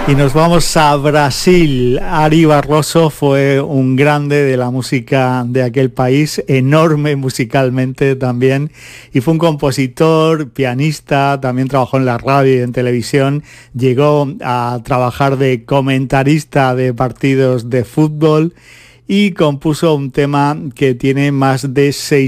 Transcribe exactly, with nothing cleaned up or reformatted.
Y nos vamos a Brasil. Ari Barroso fue un grande de la música de aquel país, enorme musicalmente también, y fue un compositor, pianista, también trabajó en la radio y en televisión, llegó a trabajar de comentarista de partidos de fútbol y compuso un tema que tiene más de seis